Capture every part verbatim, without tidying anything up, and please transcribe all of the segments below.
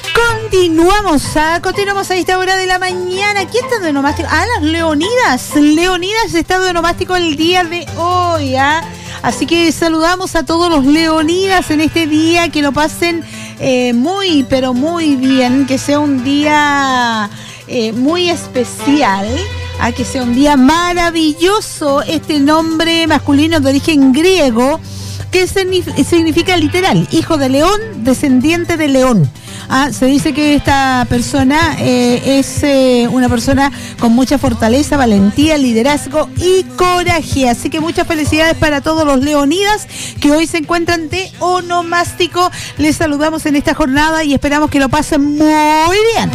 Continuamos, a, continuamos a esta hora de la mañana. ¿Quién está de onomástico? Ah, las Leonidas. Leonidas está de onomástico el día de hoy. ¿ah? Así que saludamos a todos los Leonidas en este día. Que lo pasen eh, muy, pero muy bien. Que sea un día eh, muy especial. ¿ah? Que sea un día maravilloso. Este nombre masculino de origen griego, que significa literal, hijo de león, descendiente de león. Ah, se dice que esta persona eh, es eh, una persona con mucha fortaleza, valentía, liderazgo y coraje. Así que muchas felicidades para todos los Leonidas que hoy se encuentran de onomástico. Les saludamos en esta jornada y esperamos que lo pasen muy bien.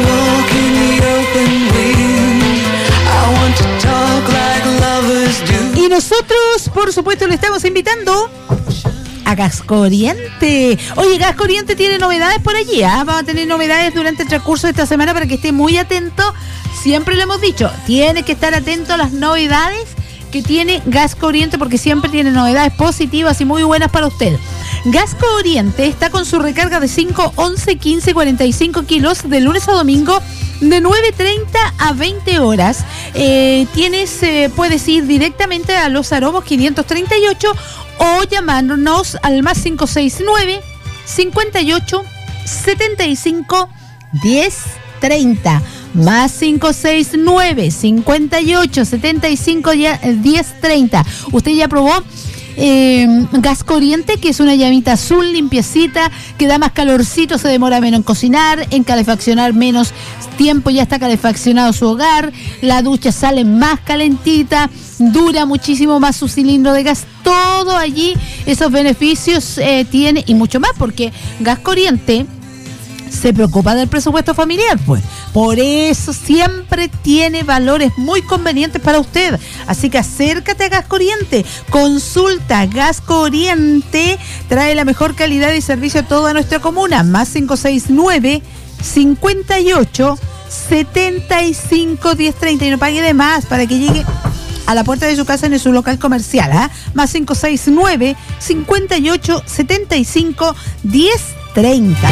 Y nosotros, por supuesto, le estamos invitando a Gas Corriente. Oye, Gas Corriente tiene novedades por allí, ¿eh? Vamos a tener novedades durante el transcurso de esta semana para que esté muy atento. Siempre lo hemos dicho, tiene que estar atento a las novedades que tiene Gas Corriente, porque siempre tiene novedades positivas y muy buenas para usted. Gas Corriente está con su recarga de cinco, once, quince, cuarenta y cinco kilos de lunes a domingo de nueve treinta a veinte horas. Eh, tienes, eh, puedes ir directamente a Los Aromos quinientos treinta y ocho o llamarnos al más cinco seis nueve, cincuenta y ocho, setenta y cinco, diez treinta. Más cinco seis nueve, cincuenta y ocho, setenta y cinco, diez treinta. Usted ya probó eh, Gas Corriente, que es una llamita azul, limpiecita, que da más calorcito, se demora menos en cocinar, en calefaccionar menos tiempo, ya está calefaccionado su hogar, la ducha sale más calentita, dura muchísimo más su cilindro de gas, todo allí, esos beneficios eh, tiene y mucho más, porque Gas Corriente se preocupa del presupuesto familiar, pues. Por eso siempre tiene valores muy convenientes para usted. Así que acércate a Gas Corriente. Consulta Gas Corriente. Trae la mejor calidad y servicio a toda nuestra comuna. Más cinco seis nueve, cincuenta y ocho, setenta y cinco, diez treinta. Y no pague de más para que llegue a la puerta de su casa en su local comercial. ¿eh? Más cinco seis nueve, cincuenta y ocho, setenta y cinco, diez treinta.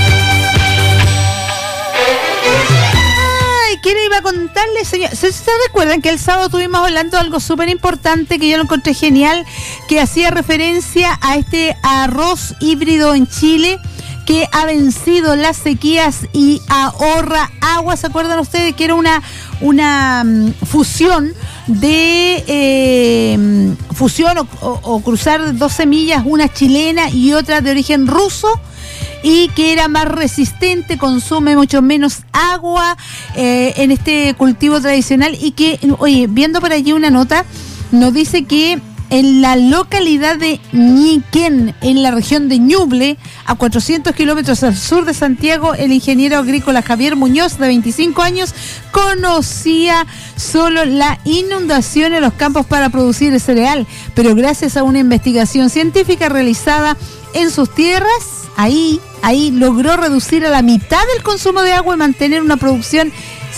¿Quién iba a contarles, señor? ¿Se, ¿Se recuerdan que el sábado estuvimos hablando de algo súper importante que yo lo encontré genial, que hacía referencia a este arroz híbrido en Chile que ha vencido las sequías y ahorra agua? ¿Se acuerdan ustedes que era una, una um, fusión de eh, fusión o, o, o cruzar dos semillas, una chilena y otra de origen ruso? Y que era más resistente, consume mucho menos agua eh, en este cultivo tradicional. Y que, oye, viendo por allí una nota, nos dice que en la localidad de Ñiquén, en la región de Ñuble, a cuatrocientos kilómetros al sur de Santiago, el ingeniero agrícola Javier Muñoz, de veinticinco años, conocía solo la inundación en los campos para producir el cereal, pero gracias a una investigación científica realizada en sus tierras, ahí, ahí logró reducir a la mitad el consumo de agua y mantener una producción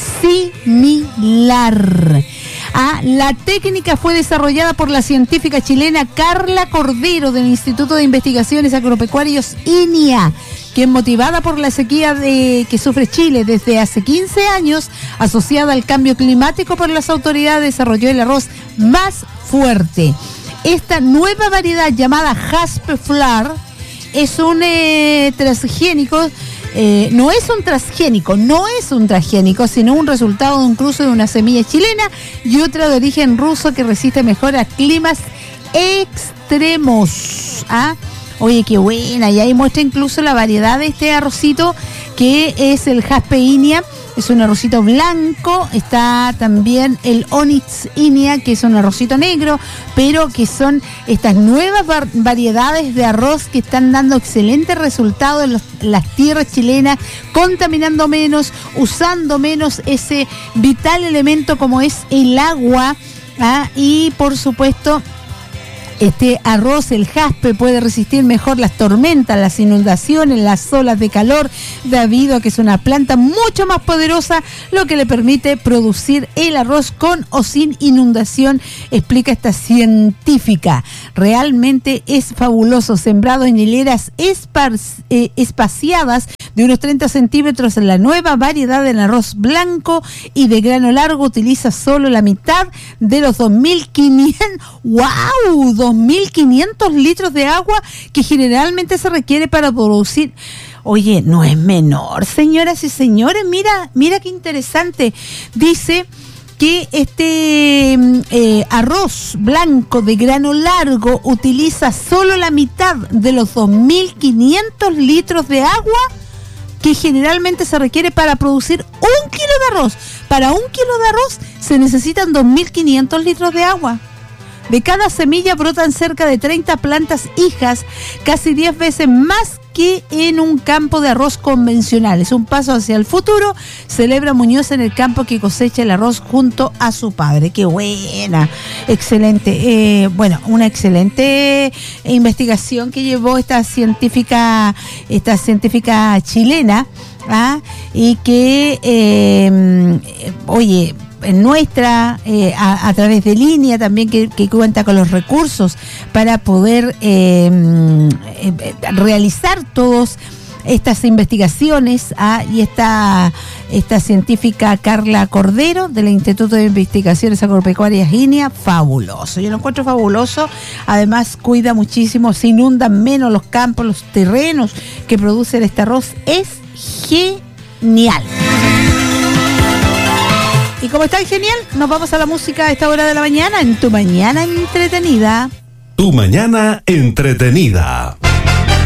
similar. Ah, la técnica fue desarrollada por la científica chilena Carla Cordero del Instituto de Investigaciones Agropecuarias I N I A, quien, motivada por la sequía de, que sufre Chile desde hace quince años, asociada al cambio climático por las autoridades, desarrolló el arroz más fuerte. Esta nueva variedad, llamada Haspeflar, es un eh, transgénico, eh, no es un transgénico, no es un transgénico, sino un resultado de un cruce de una semilla chilena y otra de origen ruso que resiste mejor a climas extremos. ¿Ah? Oye, qué buena, y ahí muestra incluso la variedad de este arrocito, que es el Jaspe I N I A. Es un arrocito blanco, está también el Onyx I N I A, que es un arrocito negro, pero que son estas nuevas var- variedades de arroz que están dando excelentes resultados en los, las tierras chilenas, contaminando menos, usando menos ese vital elemento como es el agua, ¿ah? Y por supuesto, este arroz, el jaspe, puede resistir mejor las tormentas, las inundaciones, las olas de calor, debido a que es una planta mucho más poderosa, lo que le permite producir el arroz con o sin inundación, explica esta científica. Realmente es fabuloso, sembrado en hileras espar- eh, espaciadas de unos treinta centímetros en la nueva variedad del arroz blanco y de grano largo utiliza solo la mitad de los dos mil quinientos, ¡wow! dos mil quinientos litros de agua que generalmente se requiere para producir. Oye, no es menor, señoras y señores, mira, mira qué interesante. Dice que este eh, arroz blanco de grano largo utiliza solo la mitad de los dos mil quinientos litros de agua que generalmente se requiere para producir un kilo de arroz. Para un kilo de arroz se necesitan dos mil quinientos litros de agua. De cada semilla brotan cerca de treinta plantas hijas, casi diez veces más que en un campo de arroz convencional. Es un paso hacia el futuro. Celebra Muñoz en el campo que cosecha el arroz junto a su padre. ¡Qué buena! Excelente. Eh, bueno, una excelente investigación que llevó esta científica, esta científica chilena, ¿ah? Y que, eh, oye, en nuestra, eh, a, a través de línea también que, que cuenta con los recursos para poder eh, eh, realizar todas estas investigaciones, ¿ah? Y esta, esta científica Carla Cordero del Instituto de Investigaciones Agropecuarias I N E A, fabuloso, yo lo encuentro fabuloso. Además cuida muchísimo, se inundan menos los campos, los terrenos que producen este arroz, es genial. Y como está genial, nos vamos a la música a esta hora de la mañana, en Tu Mañana Entretenida. Tu Mañana Entretenida.